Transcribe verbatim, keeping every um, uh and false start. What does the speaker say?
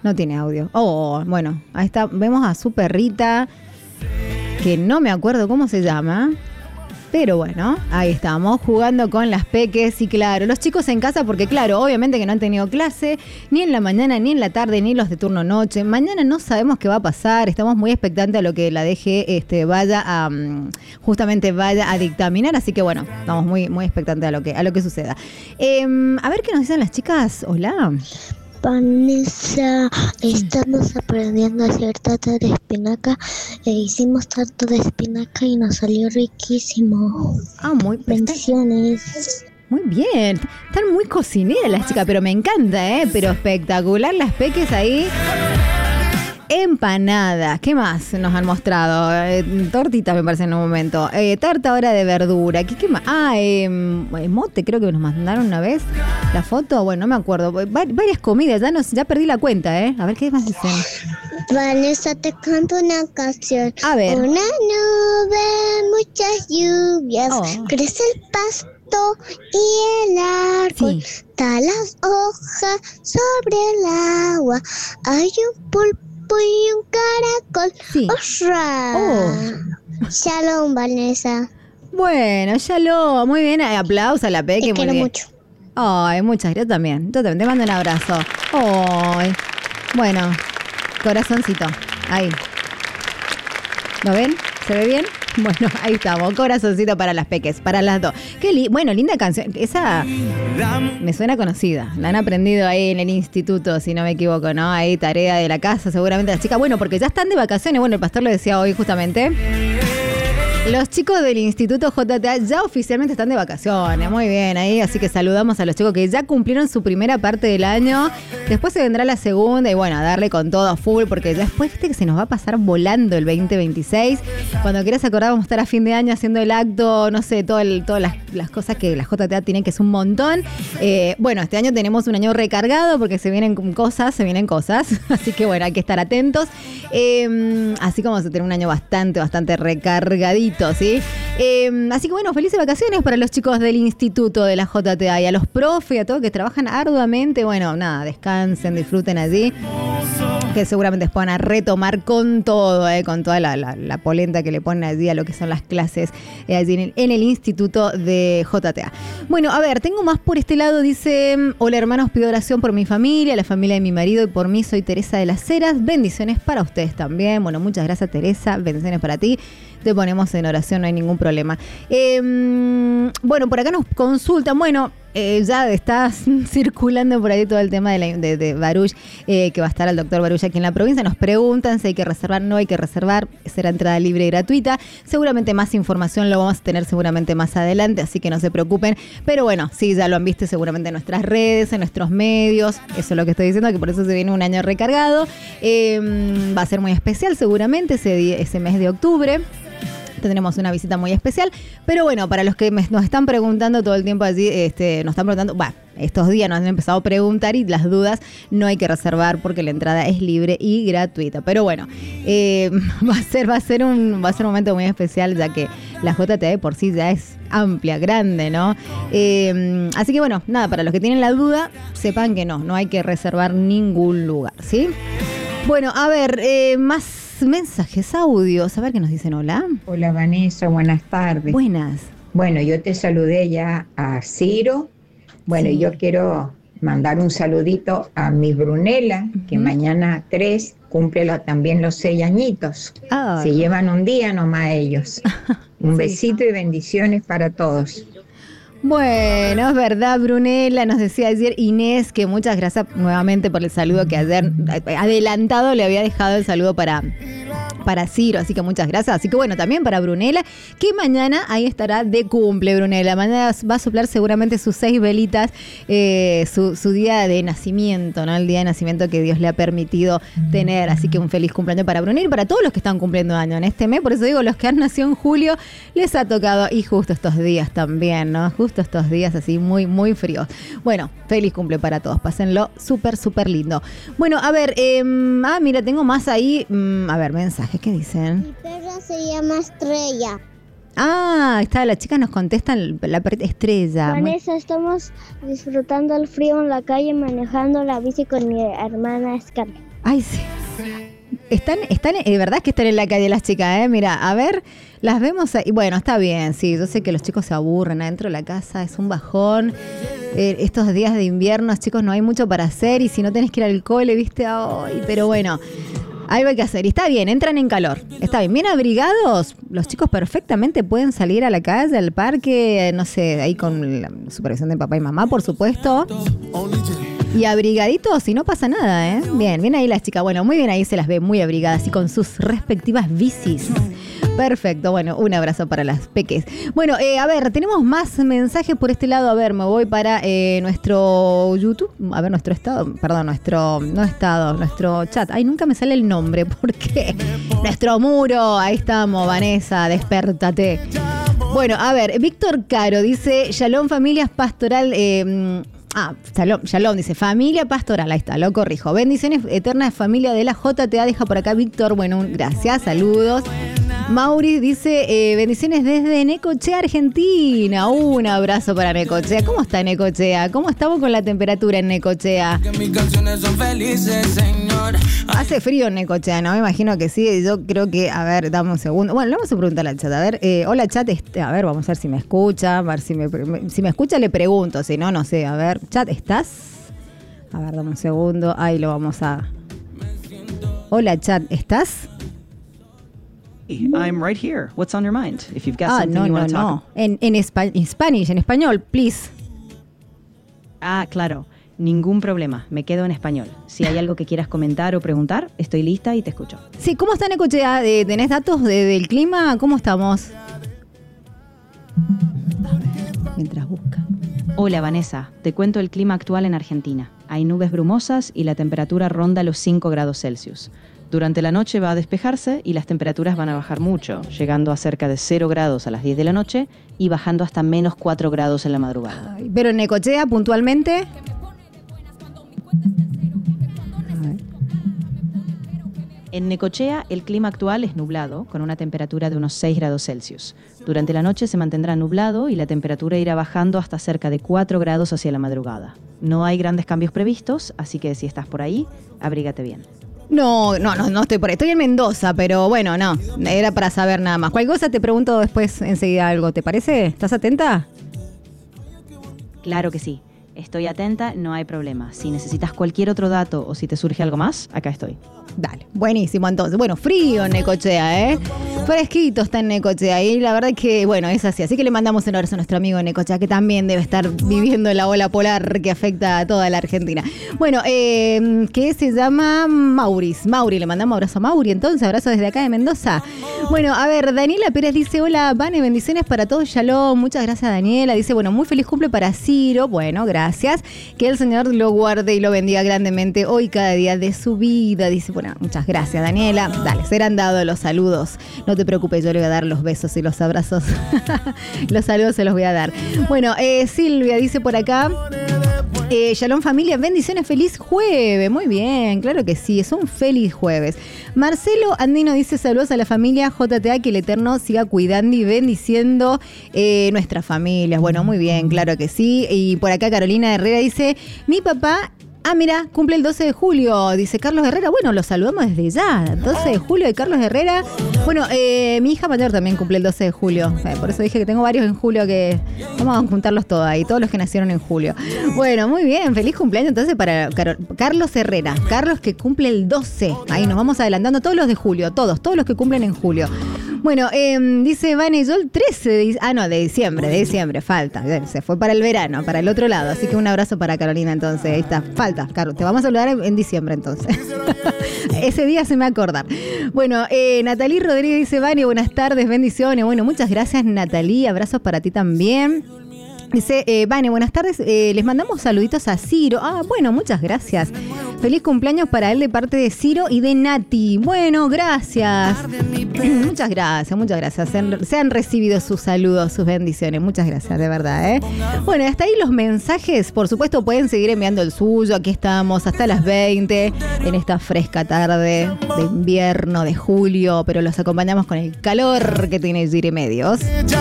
No tiene audio. Oh, bueno, ahí está. Vemos a su perrita, que no me acuerdo cómo se llama. Pero bueno, ahí estamos, jugando con las peques. Y claro, los chicos en casa, porque claro, obviamente que no han tenido clase, ni en la mañana, ni en la tarde, ni los de turno noche. Mañana no sabemos qué va a pasar, estamos muy expectantes a lo que la D G este, vaya a, justamente vaya a dictaminar. Así que bueno, estamos muy, muy expectantes a lo que, a lo que suceda. Eh, a ver qué nos dicen las chicas. Hola. Vanessa, estamos aprendiendo a hacer tarta de espinaca. E hicimos tarta de espinaca y nos salió riquísimo. Ah, muy bendiciones. Muy bien. Están muy cocineras las chicas, pero me encanta, ¿eh? Pero espectacular las peques ahí. Empanadas, ¿qué más nos han mostrado? Eh, tortitas me parece en un momento. Eh, tarta ahora de verdura. ¿Qué, qué más? Ah, eh, mote, creo que nos mandaron una vez la foto. Bueno, no me acuerdo. Va- varias comidas, ya, nos, ya perdí la cuenta, ¿eh? A ver qué más dicen. Vanessa, te canto una canción. A ver. Una nube, muchas lluvias, Oh. crece el pasto y el árbol. Sí. Da las hojas sobre el agua. Hay un pulpo y un caracol. Sí. ¡Osra! Oh. Shalom, Vanessa. Bueno, ya lo. Muy bien, aplausos a la peque. Te muy quiero bien. mucho. Ay, muchas gracias también. Yo también te mando un abrazo. Ay. Bueno, corazoncito. Ahí. ¿Lo ven? ¿Se ve bien? Bueno, ahí estamos. Corazoncito para las peques, para las dos. Qué li- bueno, linda canción. Esa me suena conocida. La han aprendido ahí en el instituto, si no me equivoco, ¿no? Ahí, tarea de la casa, seguramente las chicas. Bueno, porque ya están de vacaciones. Bueno, el pastor lo decía hoy justamente. Los chicos del Instituto J T A ya oficialmente están de vacaciones, muy bien ahí, así que saludamos a los chicos que ya cumplieron su primera parte del año, después se vendrá la segunda y bueno, a darle con todo a full, porque después viste que se nos va a pasar volando el veinte veintiséis, cuando quieras acordar vamos a estar a fin de año haciendo el acto, no sé, todo el, todas las, las cosas que la J T A tiene, que es un montón. Eh, bueno, este año tenemos un año recargado porque se vienen cosas, se vienen cosas, así que bueno, hay que estar atentos, eh, así como vamos a tener un año bastante, bastante recargadito. ¿Sí? Eh, así que bueno, felices vacaciones para los chicos del Instituto de la J T A y a los profes y a todos que trabajan arduamente. Bueno, nada, descansen, disfruten allí, que seguramente puedan a retomar con todo, eh, con toda la, la, la polenta que le ponen allí a lo que son las clases eh, allí en el, en el Instituto de J T A. Bueno, a ver, tengo más por este lado, dice: hola hermanos, pido oración por mi familia, la familia de mi marido y por mí, soy Teresa de las Heras, bendiciones para ustedes también. Bueno, muchas gracias Teresa, bendiciones para ti. Te ponemos en oración, no hay ningún problema. Eh, bueno, por acá nos consultan, bueno, eh, ya está circulando por ahí todo el tema de, la, de, de Baruch, eh, que va a estar el doctor Baruch aquí en la provincia. Nos preguntan si hay que reservar, no hay que reservar, será entrada libre y gratuita. Seguramente más información lo vamos a tener seguramente más adelante, así que no se preocupen. Pero bueno, sí, ya lo han visto seguramente en nuestras redes, en nuestros medios. Eso es lo que estoy diciendo, que por eso se viene un año recargado. Eh, va a ser muy especial seguramente ese, día, ese mes de octubre. Tendremos una visita muy especial, pero bueno, para los que me, nos están preguntando todo el tiempo allí, este, nos están preguntando, bueno, estos días nos han empezado a preguntar y las dudas no hay que reservar porque la entrada es libre y gratuita. Pero bueno, eh, va a ser, va a ser un, va a ser un momento muy especial, ya que la J T A por sí ya es amplia, grande, ¿no? Eh, así que bueno, nada, para los que tienen la duda, sepan que no, no hay que reservar ningún lugar, ¿sí? Bueno, a ver, eh, más mensajes, audios, a ver qué nos dicen. Hola. Hola Vanessa, buenas tardes. Buenas. Bueno, yo te saludé ya a Ciro. Bueno, sí. Yo quiero mandar un saludito a mi Brunella, uh-huh. que mañana tres cumple lo, también los seis añitos. Oh. Se llevan un día nomás ellos. Un sí. besito y bendiciones para todos. Bueno, es verdad, Brunella, nos decía ayer Inés que muchas gracias nuevamente por el saludo, que ayer adelantado le había dejado el saludo para, para Ciro, así que muchas gracias. Así que bueno, también para Brunella, que mañana ahí estará de cumple, Brunella. Mañana va a soplar seguramente sus seis velitas, eh, su, su día de nacimiento, ¿no? El día de nacimiento que Dios le ha permitido tener. Así que un feliz cumpleaños para Brunella y para todos los que están cumpliendo año en este mes. Por eso digo, los que han nacido en julio, les ha tocado, y justo estos días también, ¿no? Justo estos días así muy, muy fríos. Bueno, feliz cumple para todos. Pásenlo súper, súper lindo. Bueno, a ver, eh, ah, mira, tengo más ahí. Mm, a ver, mensajes, ¿qué dicen? Mi perra se llama Estrella. Ah, está, las chicas nos contestan la perrita Estrella. Vanessa, muy... estamos disfrutando el frío en la calle, manejando la bici con mi hermana Scarlett. Ay, sí. Están, están, de verdad que están en la calle las chicas, ¿eh? Mira, a ver, las vemos ahí. Bueno, está bien, sí, yo sé que los chicos se aburren adentro de la casa, es un bajón. Eh, estos días de invierno, chicos, no hay mucho para hacer y si no tenés que ir al cole, viste, ay, pero bueno, algo hay que hacer. Y está bien, entran en calor, está bien, bien abrigados, los chicos perfectamente pueden salir a la calle, al parque, no sé, ahí con la supervisión de papá y mamá, por supuesto. Y abrigaditos y no pasa nada, ¿eh? Bien, bien ahí las chicas. Bueno, muy bien ahí se las ve muy abrigadas y con sus respectivas bicis. Perfecto, bueno, un abrazo para las peques. Bueno, eh, a ver, tenemos más mensajes por este lado. A ver, me voy para eh, nuestro YouTube. A ver, nuestro estado, perdón, nuestro, no estado, nuestro chat. Ay, nunca me sale el nombre, ¿por qué? Nuestro muro, ahí estamos, Vanessa, despértate. Bueno, a ver, Víctor Caro dice, Shalom Familias Pastoral... Eh, Ah, Shalom, Shalom, dice, familia pastoral, ahí está, lo corrijo. Bendiciones eternas, familia de la J T A, deja por acá Víctor, bueno, gracias, saludos. Mauri dice, eh, bendiciones desde Necochea, Argentina. Un abrazo para Necochea. ¿Cómo está Necochea? ¿Cómo estamos con la temperatura en Necochea? Hace frío en Necochea, ¿no? Me imagino que sí. Yo creo que, a ver, dame un segundo. Bueno, le vamos a preguntar al chat. A ver, eh, hola chat, este, a ver, vamos a ver si me escucha. A ver si me, si me escucha le pregunto, si no, no sé. A ver, chat, ¿estás? A ver, dame un segundo. Ahí lo vamos a... Hola chat, ¿estás? I'm right here. What's on your mind? If you've got ah, something no, you no, want to talk no. En, en, espa- en Spanish, en español, please. Ah, claro. Ningún problema. Me quedo en español. Si hay algo que quieras comentar o preguntar, estoy lista y te escucho. Sí, ¿cómo está Necochea? ¿Tenés datos de, del clima? ¿Cómo estamos? Mientras busca. Hola, Vanessa. Te cuento el clima actual en Argentina. Hay nubes brumosas y la temperatura ronda los cinco grados Celsius. Durante la noche va a despejarse y las temperaturas van a bajar mucho, llegando a cerca de cero grados a las diez de la noche y bajando hasta menos cuatro grados en la madrugada. Ay, pero en Necochea, puntualmente... En Necochea, el clima actual es nublado, con una temperatura de unos seis grados Celsius. Durante la noche se mantendrá nublado y la temperatura irá bajando hasta cerca de cuatro grados hacia la madrugada. No hay grandes cambios previstos, así que si estás por ahí, abrígate bien. No, no, no, no estoy por ahí. Estoy en Mendoza, pero bueno, no. Era para saber nada más. Cualquier cosa te pregunto después enseguida algo. ¿Te parece? ¿Estás atenta? Claro que sí. Estoy atenta, no hay problema. Si necesitas cualquier otro dato o si te surge algo más, acá estoy. Dale, buenísimo entonces. Bueno, frío en Necochea, ¿eh? Fresquito está en Necochea y la verdad es que, bueno, es así. Así que le mandamos un abrazo a nuestro amigo en Necochea, que también debe estar viviendo la ola polar que afecta a toda la Argentina. Bueno, eh, que se llama Mauris. Mauri, le mandamos abrazo a Mauri, entonces, abrazo desde acá de Mendoza. Bueno, a ver, Daniela Pérez dice, hola, Vane, bendiciones para todos, Shalom. Muchas gracias, Daniela. Dice, bueno, muy feliz cumple para Ciro. Bueno, gracias. Que el Señor lo guarde y lo bendiga grandemente hoy cada día de su vida. Dice, bueno, muchas gracias, Daniela. Dale, serán dados los saludos. No te preocupes, yo le voy a dar los besos y los abrazos. Los saludos se los voy a dar. Bueno, eh, Silvia dice por acá, eh, Shalom familia, bendiciones, feliz jueves. Muy bien, claro que sí, es un feliz jueves. Marcelo Andino dice, saludos a la familia J T A, que el Eterno siga cuidando y bendiciendo eh, nuestras familias. Bueno, muy bien, claro que sí. Y por acá Carolina Herrera dice, mi papá... Ah, mira, cumple el doce de julio, dice Carlos Herrera. Bueno, los saludamos desde ya. doce de julio de Carlos Herrera. Bueno, eh, mi hija mayor también cumple el doce de julio. Eh, por eso dije que tengo varios en julio que vamos a juntarlos todos ahí, todos los que nacieron en julio. Bueno, muy bien, feliz cumpleaños entonces para Car- Carlos Herrera. Carlos que cumple el doce. Ahí nos vamos adelantando todos los de julio, todos, todos los que cumplen en julio. Bueno, eh, dice Vane, yo el trece de, ah no, de diciembre, de diciembre, falta. Se fue para el verano, para el otro lado. Así que un abrazo para Carolina entonces. Ahí está, falta, Carlos. Te vamos a saludar en, en diciembre entonces. Ese día se me va a acordar. Bueno, eh, Natalí Rodríguez dice, Vane, buenas tardes, bendiciones. Bueno, muchas gracias, Natalí. Abrazos para ti también. Dice, eh, Vane, buenas tardes, eh, les mandamos saluditos a Ciro. Ah, bueno, muchas gracias. Feliz cumpleaños para él de parte de Ciro y de Nati. Bueno, gracias. Muchas gracias, muchas gracias. Se han, se han recibido sus saludos, sus bendiciones. Muchas gracias, de verdad, ¿eh? Bueno, hasta ahí los mensajes. Por supuesto, pueden seguir enviando el suyo. Aquí estamos hasta las veinte, en esta fresca tarde de invierno, de julio, pero los acompañamos con el calor que tiene Gire Medios.